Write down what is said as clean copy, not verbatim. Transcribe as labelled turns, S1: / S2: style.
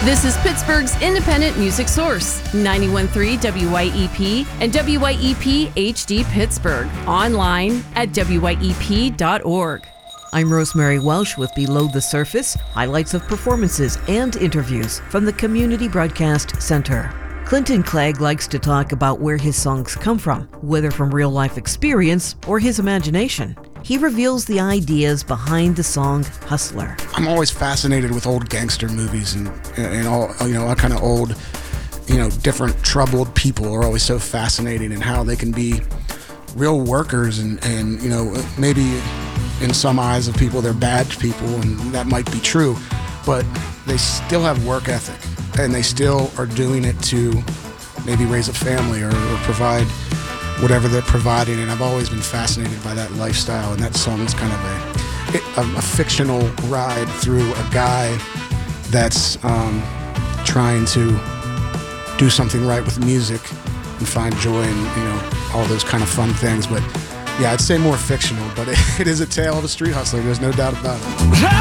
S1: This is Pittsburgh's independent music source, 91.3 WYEP and WYEP HD Pittsburgh. Online at WYEP.org. I'm Rosemary Welsh with Below the Surface, highlights of performances and interviews from the Community Broadcast Center. Clinton Clegg likes to talk about where his songs come from, whether from real-life experience or his imagination. He reveals the ideas behind the song Hustler.
S2: I'm always fascinated with old gangster movies and all, all kind of old, different troubled people are always so fascinating, and how they can be real workers and maybe in some eyes of people they're bad people, and that might be true, but they still have work ethic and they still are doing it to maybe raise a family or provide whatever they're providing. And I've always been fascinated by that lifestyle, and that song is kind of a fictional ride through a guy that's trying to do something right with music and find joy in all those kind of fun things. But yeah, I'd say more fictional, but it is a tale of a street hustler. There's no doubt about it.